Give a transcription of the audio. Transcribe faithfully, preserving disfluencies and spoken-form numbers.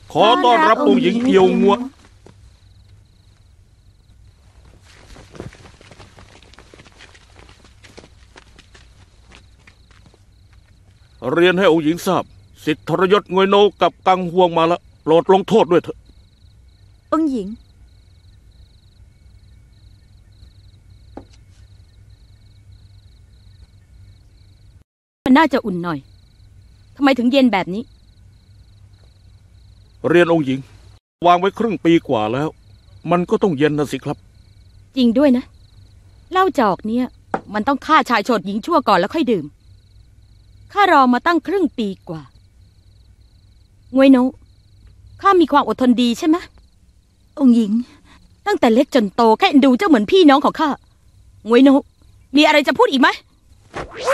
ขอต้อนรับองค์หญิงเพียวงัวเรียนให้องค์หญิงทราบสิทธิทรยศงวยโนกับกังฮวงมาแล้วโปรดลงโทษด้วยเถอะองค์หญิงมันน่าจะอุ่นหน่อยทำไมถึงเย็นแบบนี้เรียนองค์หญิงวางไว้ครึ่งปีกว่าแล้วมันก็ต้องเย็นนะสิครับจริงด้วยนะเหล้าจอกเนี่ยมันต้องฆ่าชายโฉดหญิงชั่วก่อนแล้วค่อยดื่มข้ารอมาตั้งครึ่งปีกว่างวยโนข้ามีความอดทนดีใช่ไหมองค์หญิงตั้งแต่เล็กจนโตแค่เอ็นดูเจ้าเหมือนพี่น้องของข้างวยโนมีอะไรจะพูดอีกไหม